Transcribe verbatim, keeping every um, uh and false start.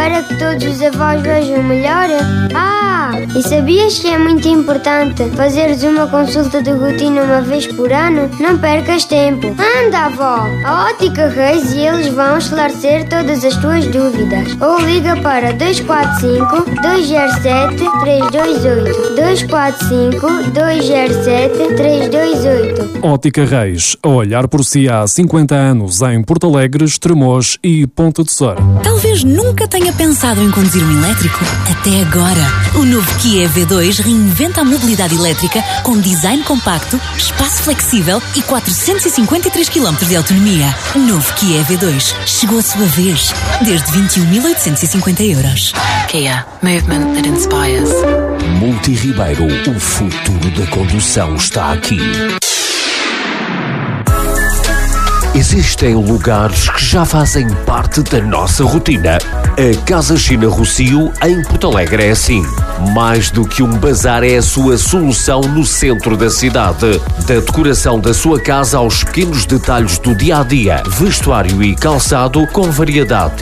para que todos os avós vejam melhor? Ah, e sabias que é muito importante fazeres uma consulta de rotina uma vez por ano? Não percas tempo. Anda, avó! A Ótica Reis e eles vão esclarecer todas as tuas dúvidas. Ou liga para dois quatro cinco, dois zero sete, três dois oito. dois quatro cinco, dois zero sete, três dois oito. Ótica Reis, a olhar por si há cinquenta anos em Porto Alegre, Estremoz e Ponta de Sora. Talvez nunca tenha pensado em conduzir um elétrico. Até agora. O novo Kia E V dois reinventa a mobilidade elétrica com design compacto, espaço flexível e quatrocentos e cinquenta e três quilómetros de autonomia. Novo Kia E V dois. Chegou a sua vez. Desde vinte e um mil oitocentos e cinquenta euros. Kia. Movement that inspires. Multi Ribeiro. O futuro da condução está aqui. Existem lugares que já fazem parte da nossa rotina. A Casa China Rocio, em Porto Alegre, é assim. Mais do que um bazar, é a sua solução no centro da cidade. Da decoração da sua casa aos pequenos detalhes do dia-a-dia, vestuário e calçado com variedade